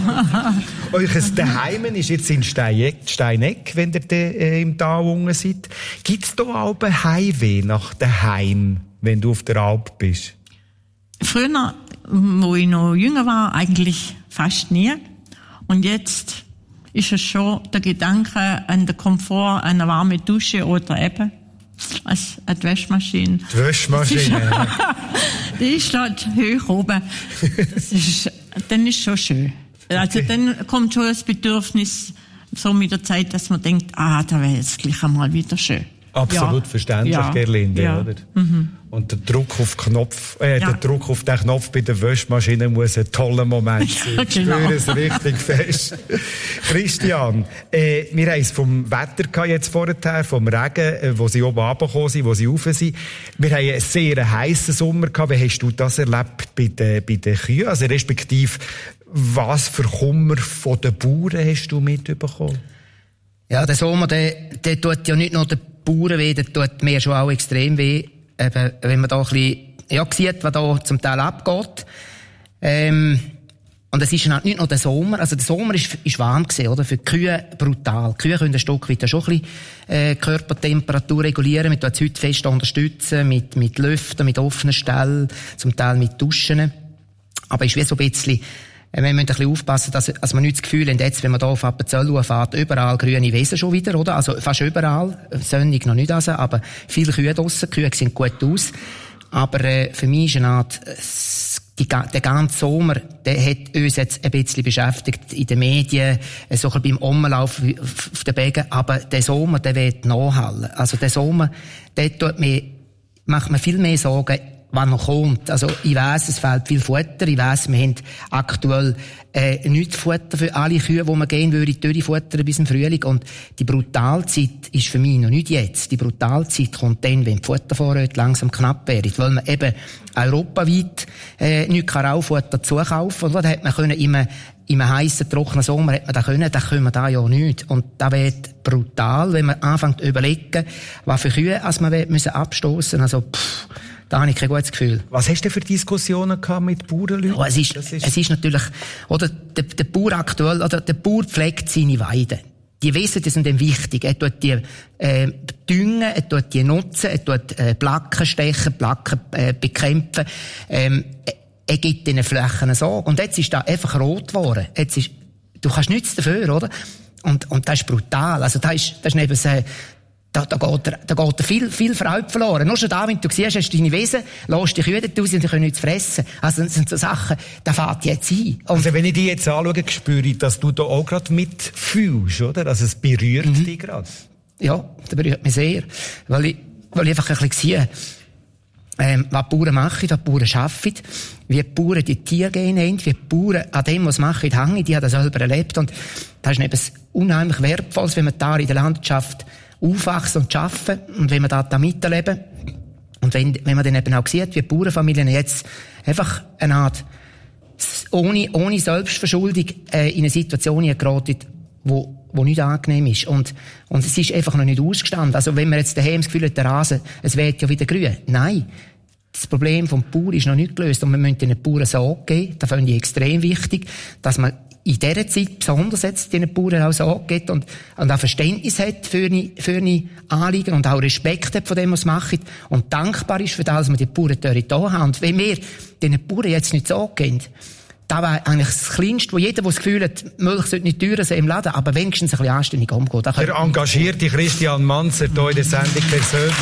Euch Daheim ist jetzt in Steineck, wenn ihr im Tal unten seid. Gibt es da auch ein Heimweh nach daheim, wenn du auf der Alp bist? Früher, wo ich noch jünger war, eigentlich fast nie. Und jetzt ist es schon der Gedanke an den Komfort, an eine warme Dusche oder eben die Waschmaschine. Die Waschmaschine. Die ist dort hoch oben. Dann ist schon schön. Also dann kommt schon das Bedürfnis so mit der Zeit, dass man denkt, da wäre jetzt gleich einmal wieder schön. Absolut verständlich, Gerlinde, oder? Mhm. Und der Druck auf der Druck auf den Knopf bei der Waschmaschine muss ein toller Moment sein. Ich spüre es richtig fest. Christian, wir haben es vom Wetter gehabt jetzt vorher, vom Regen, wo sie oben runtergekommen sind, wo sie rauf sind. Wir haben einen sehr heissen Sommer gehabt. Wie hast du das erlebt bei den Kühen? Also respektive, was für Kummer von den Bauern hast du mitbekommen? Ja, der Sommer, der tut ja nicht nur den Bauern weh, der tut mir schon auch extrem weh. Eben, wenn man da ein bisschen, sieht, was da zum Teil abgeht. Und es ist halt nicht nur der Sommer. Also der Sommer ist warm gewesen, oder? Für die Kühe brutal. Die Kühe können ein Stück weit schon ein bisschen, Körpertemperatur regulieren. Wir tun es heute fest unterstützen, mit Lüften, mit offenen Ställen, zum Teil mit Duschen. Aber es ist wie so ein bisschen, wir müssen ein bisschen aufpassen, dass wir nicht das Gefühl haben, jetzt, wenn man hier auf Appenzell fährt, überall grüne Wiesen schon wieder, oder? Also fast überall. Sonnig noch nicht also, aber viele Kühe draussen. Die Kühe sehen gut aus. Aber für mich ist eine Art, der ganze Sommer, der hat uns jetzt ein bisschen beschäftigt in den Medien, so ein bisschen beim Umlauf auf den Bergen. Aber der Sommer, der wird nachhallen. Also der Sommer, der macht mir viel mehr Sorgen, was noch kommt. Also, ich weiss, es fehlt viel Futter. Ich weiss, wir haben aktuell, nicht Futter für alle Kühe, wo man gehen würde, durchfuttern bis im Frühling. Und die Brutalzeit ist für mich noch nicht jetzt. Die Brutalzeit kommt dann, wenn die Futtervorräte langsam knapp werden. Weil man eben europaweit, nicht Raufutter zukaufen. Oder? Da hat man können im heissen, trockenen Sommer hat man das können wir da ja nicht. Und da wird brutal, wenn man anfängt zu überlegen, was für Kühe, als man abstoßen. Also, da habe ich kein gutes Gefühl. Was hast du für Diskussionen gehabt mit Bauernleuten? Oh, es ist natürlich, oder, der Bauer aktuell, oder, der Bauer pflegt seine Weiden. Die Wiesen, die sind ihm wichtig. Er tut die, düngen, er tut die nutzen, er tut, Placken stechen, Placken, bekämpfen, er gibt diesen Flächen Sorge. Und jetzt ist da einfach rot geworden. Du kannst nichts dafür, oder? Und das ist brutal. Also, das ist neben Da geht viel Freude verloren. Nur schon da, wenn du siehst, hast du deine Wesen, lässt die Kühe raus und die können nichts fressen. Also, das sind so Sachen, da fährt jetzt ein. Also, wenn ich dich jetzt anschaue, spüre ich, dass du da auch gerade mitfühlst, oder? Also, es berührt dich gerade. Ja, das berührt mich sehr. Weil ich einfach ein bisschen sehe, was die Bauern machen, was die Bauern arbeiten, wie die Bauern die Tiere gehen haben, wie die Bauern an dem, was sie machen, hängen. Die haben das selber erlebt. Und das ist etwas unheimlich Wertvolles, wenn man da in der Landwirtschaft aufwachsen und arbeiten und wenn wir da miterleben und wenn man dann eben auch sieht, wie die Bauernfamilien jetzt einfach eine Art ohne Selbstverschuldung in eine Situation geraten, wo nicht angenehm ist und es ist einfach noch nicht ausgestanden. Also wenn man jetzt daheim das Gefühl hat, der Rasen, es wird ja wieder grün. Nein, das Problem vom Bauern ist noch nicht gelöst und wir müssen den Bauern Sorge geben. Das finde ich extrem wichtig, dass man in dieser Zeit besonders jetzt den Bauern auch Sorge gibt und auch Verständnis hat für eine Anliegen und auch Respekt hat von dem, was sie machen und dankbar ist für das, was wir die Bauern da haben. Und wenn wir den Bauern jetzt nicht Sorge geben, das wäre eigentlich das Kleinste, wo jeder, der das Gefühl hat, Milch sollte nicht teurer sein im Laden, aber wenigstens ein bisschen anständig umgehen. Der engagierte Christian Manzer hier in der Sendung persönlich.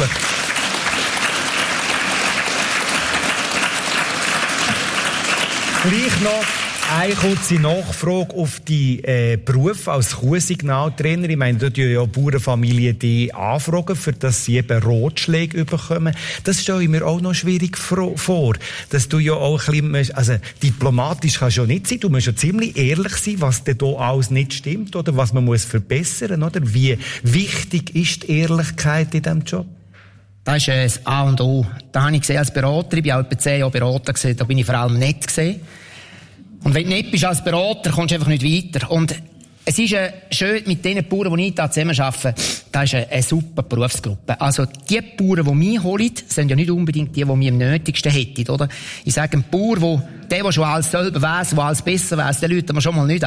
Gleich noch eine kurze Nachfrage auf die Beruf als Kuhsignaltrainer. Ich meine, dort ja Bauernfamilien die anfragen, für dass sie eben Rotschläge bekommen. Das stelle ich mir auch noch schwierig vor, dass du ja auch ein bisschen, also diplomatisch kannst du ja nicht sein, du musst ja ziemlich ehrlich sein, was denn da alles nicht stimmt oder was man muss verbessern, oder? Wie wichtig ist die Ehrlichkeit in diesem Job? Das ist das A und O. Da habe ich gesehen als Berater, ich bin auch etwa 10 Jahre Berater gesehen, da bin ich vor allem nett gesehen. Und wenn du nicht bist als Berater, kommst du einfach nicht weiter. Und es ist schön, mit den Bauern, die ich da zusammen arbeite, das ist eine super Berufsgruppe. Also, die Bauern, die mich holen, sind ja nicht unbedingt die mich am nötigsten hätten, oder? Ich sage, ein Bauer, der schon alles selber weiss, der alles besser weiss, den läuten wir schon mal nicht